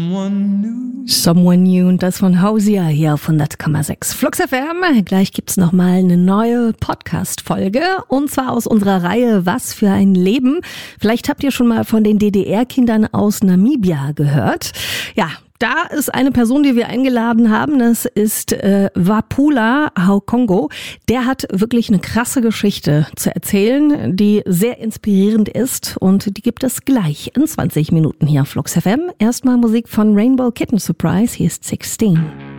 Someone New und das von Hosier hier auf 100,6 Flux FM. Gleich gibt's nochmal eine neue Podcast-Folge und zwar aus unserer Reihe Was für ein Leben. Vielleicht habt ihr schon mal von den DDR-Kindern aus Namibia gehört. Ja, da ist eine Person, die wir eingeladen haben, das ist Wapula Haukongo. Der hat wirklich eine krasse Geschichte zu erzählen, die sehr inspirierend ist und die gibt es gleich in 20 Minuten hier auf Flux FM. Erstmal Musik von Rainbow Kitten Surprise, hier ist 16.